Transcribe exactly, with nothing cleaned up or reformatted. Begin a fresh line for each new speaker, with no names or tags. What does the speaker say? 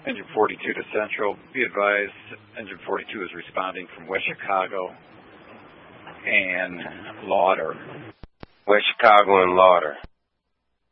Engine forty-two to Central. Be advised, Engine forty-two is responding from West Chicago and Lauder.
West Chicago and Lauder.